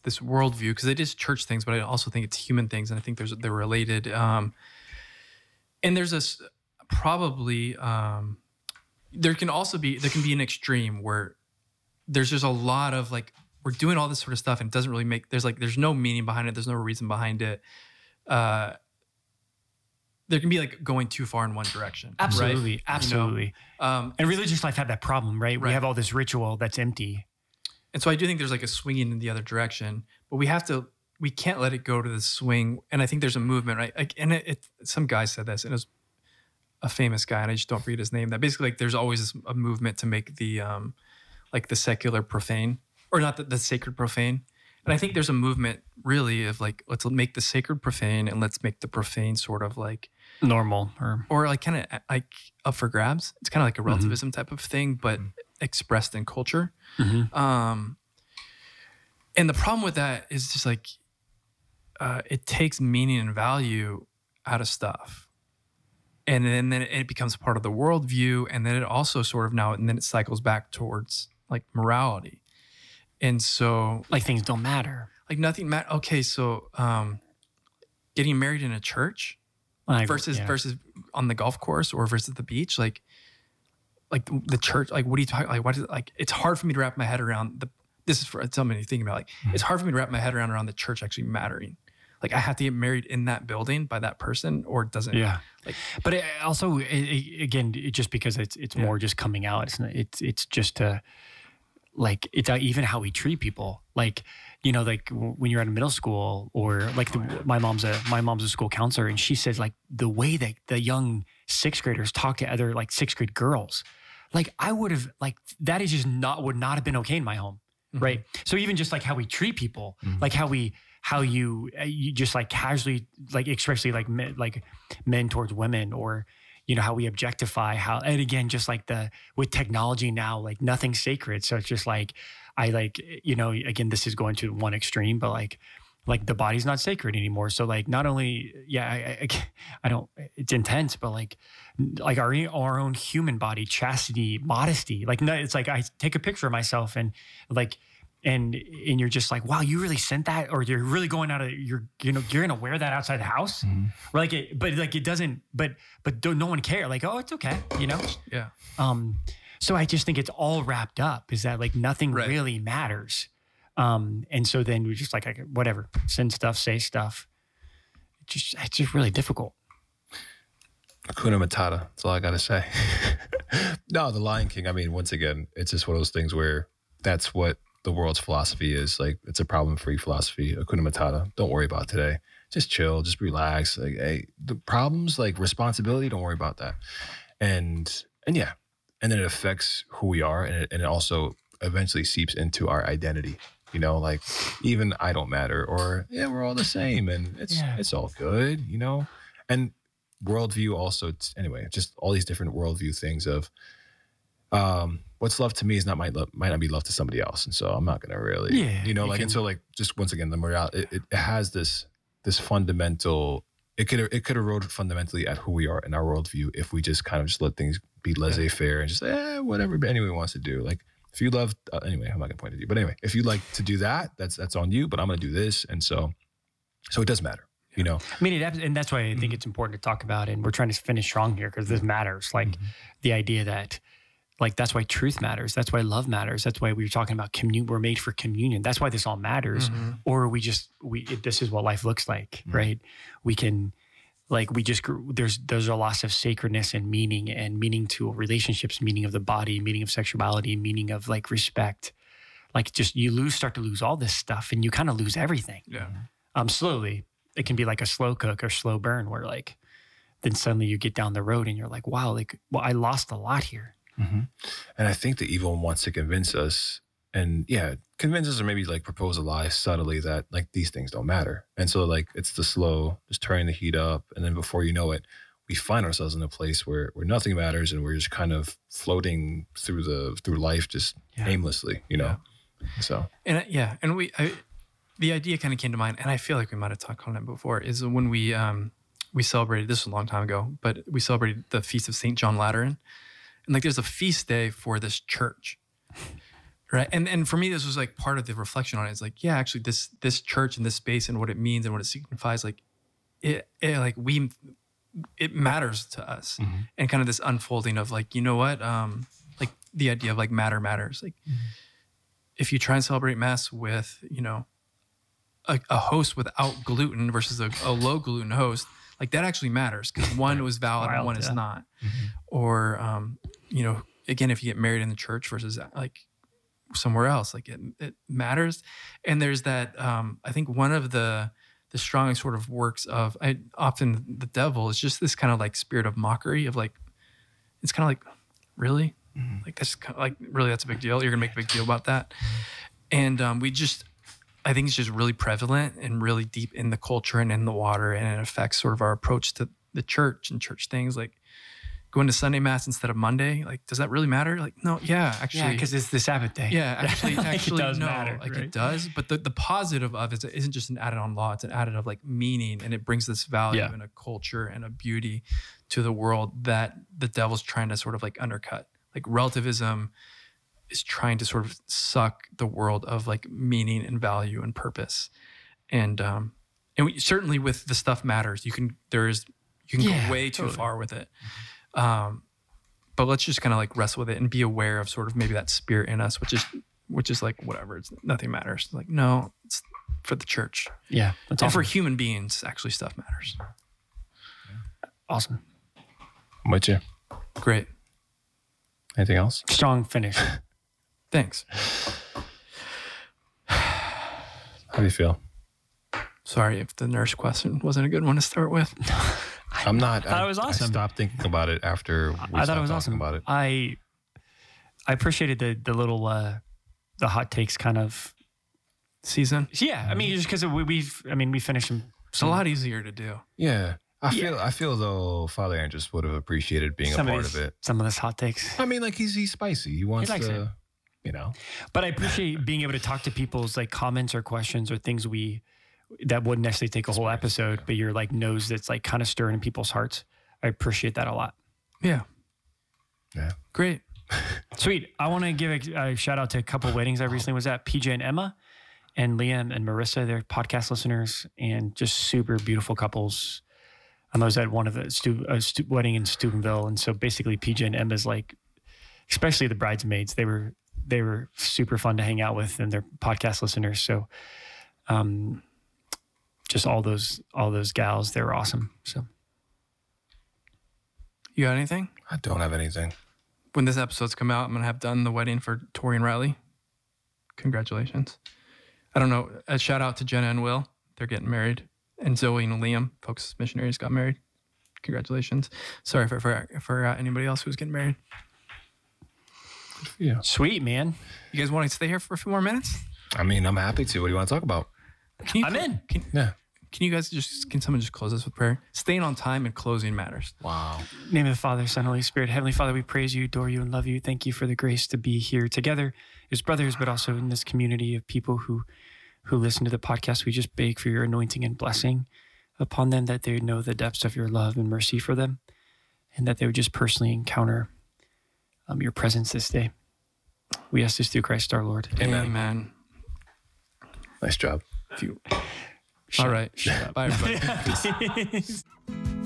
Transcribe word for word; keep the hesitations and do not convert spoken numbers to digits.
this worldview, because it is church things, but I also think it's human things, and I think there's they're related. Um, and there's this probably um, there can also be there can be an extreme where there's just a lot of like we're doing all this sort of stuff and it doesn't really make there's like there's no meaning behind it, there's no reason behind it. Uh, there can be like going too far in one direction. Absolutely, right? absolutely. You know? um, and religious life had that problem, right? right? We have all this ritual that's empty. And so I do think there's like a swinging in the other direction, but we have to, we can't let it go to the swing. And I think there's a movement, right? Like, and it, it, some guy said this, and it was a famous guy, and I just don't forget his name, that basically like there's always this, a movement to make the, um, like the secular profane, or not the, the sacred profane. And I think there's a movement really of like, let's make the sacred profane and let's make the profane sort of like normal or, or like kind of like up for grabs. It's kind of like a relativism mm-hmm. type of thing, but mm-hmm. expressed in culture. Mm-hmm. Um, and the problem with that is just like, uh, it takes meaning and value out of stuff. And then, then it becomes part of the worldview. And then it also sort of now, and then it cycles back towards like morality. And so like things don't matter. Like nothing matters. Okay. So, um, getting married in a church I, versus, yeah. versus on the golf course or versus the beach, like, like the church, like, what are you talking, like, what is it, like, it's hard for me to wrap my head around the, this is for somebody thinking about, like, mm-hmm. it's hard for me to wrap my head around around the church actually mattering. Like, I have to get married in that building by that person, or it doesn't. Yeah. Like, but it also, it, it, again, it, just because it's it's yeah. more just coming out. It's not, it's it's just to, like, it's even how we treat people. Like, you know, like when you're at a middle school, or like the, my mom's a my mom's a school counselor, and she says like the way that the young sixth graders talk to other like sixth grade girls, like I would have like that is just not would not have been okay in my home, mm-hmm. right? So even just like how we treat people, mm-hmm. like how we. how you you just like casually, like especially like men, like men towards women, or, you know, how we objectify how, and again, just like the, with technology now, like nothing's sacred. So it's just like, I like, you know, again, this is going to one extreme, but like, like the body's not sacred anymore. So like, not only, yeah, I, I, I don't, it's intense, but like, like our, our own human body, chastity, modesty, like, no, it's like, I take a picture of myself and like, And and you're just like, wow, you really sent that, or you're really going out of you're you know you're gonna wear that outside the house, mm-hmm. like it, but like it doesn't, but but don't, no one care, like, oh, it's okay, you know, yeah. Um, so I just think it's all wrapped up. Is that like nothing right. really matters, um, and so then we just like, like whatever, send stuff, say stuff. It's just it's just really difficult. Hakuna Matata. That's all I gotta say. No, The Lion King. I mean, once again, it's just one of those things where that's what the world's philosophy is. Like, it's a problem-free philosophy. Hakuna Matata. Don't worry about today. Just chill. Just relax. Like, hey, the problems, like responsibility, don't worry about that. And and yeah, and then it affects who we are, and it, and it also eventually seeps into our identity. You know, like even I don't matter, or yeah, we're all the same, and it's yeah. it's all good. You know, and worldview also. Anyway, just all these different worldview things of. Um, what's love to me is not might love, might not be love to somebody else, and so I'm not gonna really, yeah, you know, you like, can, and so like just once again, the morale, it, it has this this fundamental. It could it could erode fundamentally at who we are in our worldview if we just kind of just let things be laissez-faire and just eh, whatever anyone wants to do. Like if you love, uh, anyway, I'm not gonna point at you, but anyway, if you like to do that, that's that's on you. But I'm gonna do this, and so so it does matter. You know, I mean, it, and that's why I think mm-hmm. it's important to talk about, and we're trying to finish strong here because this matters. Like mm-hmm. the idea that. Like, that's why truth matters. That's why love matters. That's why we were talking about communion. We're made for communion. That's why this all matters. Mm-hmm. Or we just, we, it, this is what life looks like, mm-hmm. right? We can, like, we just, there's, there's a loss of sacredness and meaning, and meaning to relationships, meaning of the body, meaning of sexuality, meaning of like respect. Like, just, you lose, start to lose all this stuff, and you kind of lose everything. Yeah. Um, slowly. It can be like a slow cook or slow burn where like, then suddenly you get down the road and you're like, wow, like, well, I lost a lot here. Mm-hmm. And I think the evil one wants to convince us, and yeah, convince us, or maybe like propose a lie subtly that like these things don't matter. And so like it's the slow, just turning the heat up, and then before you know it, we find ourselves in a place where where nothing matters, and we're just kind of floating through the through life just yeah. aimlessly, you know. Yeah. So and yeah, and we I, the idea kind of came to mind, and I feel like we might have talked on it before. Is when we um we celebrated, this was a long time ago, but we celebrated the feast of Saint John Lateran. And like, there's a feast day for this church, Right. And and for me, this was like part of the reflection on it. It's like, yeah, actually this this church and this space and what it means and what it signifies, like it, it like we it matters to us. Mm-hmm. And kind of this unfolding of like, you know what? Um, like the idea of like matter matters. Like Mm-hmm. if you try and celebrate Mass with, you know, a, a host without gluten versus a, a low gluten host, like that actually matters because one was valid and Wild, one is yeah. not. Mm-hmm. Or, um, you know, again, if you get married in the church versus like somewhere else, like it, it matters. And there's that, um, I think one of the, the strongest sort of works of I, often the devil is just this kind of like spirit of mockery of like, it's kind of like, really? Mm-hmm. Like that's kind of like, really, that's a big deal. You're gonna make a big deal about that. And um, we just, I think it's just really prevalent and really deep in the culture and in the water. And it affects sort of our approach to the church and church things, like going to Sunday Mass instead of Monday. Like, does that really matter? Like, no, yeah, actually. Yeah, because it's the Sabbath day. Yeah, actually, Like, actually, it does no, matter, like right? it does. But the, the positive of it isn't just an added on law; it's an added of like meaning, and it brings this value Yeah. and a culture and a beauty to the world that the devil's trying to sort of like undercut. Like relativism is trying to sort of suck the world of like meaning and value and purpose, and um, and we, certainly with the stuff matters. You can there is you can Yeah, go way too totally. far with it. Um, but let's just kind of like wrestle with it and be aware of sort of maybe that spirit in us, which is, which is like, whatever, it's nothing matters. Like, no, it's for the church. Yeah. That's And awesome. for human beings, actually stuff matters. Awesome. I'm with you. Great. Anything else? Strong finish. Thanks. How do you feel? Sorry if the nurse question wasn't a good one to start with. I'm not. thought I, it was awesome. I stopped thinking about it after we I thought stopped it was talking awesome. about it. I I appreciated the the little uh the hot takes kind of. Season. Yeah, I mean, just because we, we've, I mean, we finished them. It's a lot easier to do. Yeah, I Yeah. feel. I feel though Father Andrews would have appreciated being some a part of, these, of it. Some of this hot takes. I mean, like he's he's spicy. He wants likes to, it. you know. But I appreciate being able to talk to people's like comments or questions or things we that wouldn't necessarily take a whole episode, but you're like knows that's like kind of stirring in people's hearts. I appreciate that a lot. Yeah. Yeah. Great. Sweet. I want to give a, a shout out to a couple weddings I recently was at. P J and Emma and Liam and Marissa. They're podcast listeners and just super beautiful couples. Um, I was at one of the stu- a stu- wedding in Steubenville, and so basically P J and Emma's like, especially the bridesmaids, they were they were super fun to hang out with, and they're podcast listeners. So, um, just all those all those gals, they were awesome. So You got anything? I don't have anything. When this episode's come out, I'm going to have done the wedding for Tori and Riley. Congratulations. I don't know. A shout out to Jenna and Will. They're getting married. And Zoe and Liam, folks, missionaries, got married. Congratulations. Sorry if I forgot, if I forgot anybody else who was getting married. Yeah. sweet, man. You guys want to stay here for a few more minutes? I mean, I'm happy to. What do you want to talk about? Can you, I'm in. Can, Yeah. can you guys just, can someone just close us with prayer? Staying on time and closing matters. Wow. Name of the Father, Son, Holy Spirit. Heavenly Father, we praise you, adore you, and love you. Thank you for the grace to be here together as brothers, but also in this community of people who who listen to the podcast. We just beg for your anointing and blessing upon them, that they would know the depths of your love and mercy for them, and that they would just personally encounter um, your presence this day. We ask this through Christ our Lord. Amen. Amen. Nice job. If you, Shut- all right. shut up. Bye, everybody.